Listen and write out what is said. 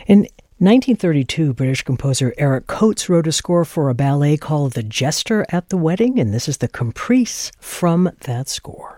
In 1932, British composer Eric Coates wrote a score for a ballet called The Jester at the Wedding, and this is the Caprice from that score.